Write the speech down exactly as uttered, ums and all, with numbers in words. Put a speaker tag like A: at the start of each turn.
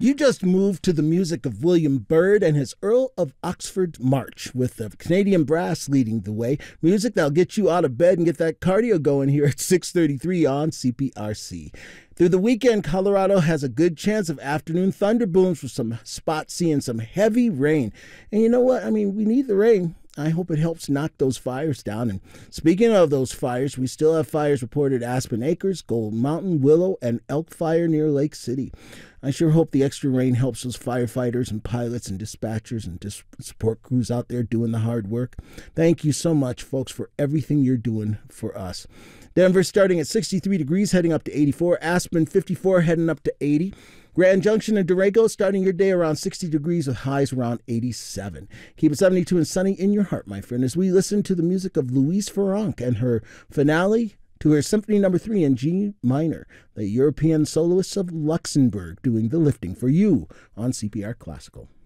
A: You just moved to the music of William Byrd and his Earl of Oxford March, with the Canadian Brass leading the way. Music that'll get you out of bed and get that cardio going here at six thirty-three on C P R C. Through the weekend, Colorado has a good chance of afternoon thunder booms with some spots seeing some heavy rain. And you know what? I mean, we need the rain. I hope it helps knock those fires down. And speaking of those fires, we still have fires reported at Aspen Acres, Gold Mountain, Willow, and Elk Fire near Lake City. I sure hope the extra rain helps those firefighters and pilots and dispatchers and dis- support crews out there doing the hard work. Thank you so much, folks, for everything you're doing for us. Denver starting at sixty-three degrees, heading up to eighty-four. Aspen, fifty-four, heading up to eighty. Grand Junction and Durango starting your day around sixty degrees with highs around eighty-seven. Keep it seventy-two and sunny in your heart, my friend, as we listen to the music of Louise Farrenc and her finale to her Symphony Number three in G minor, the European soloists of Luxembourg doing the lifting for you on C P R Classical.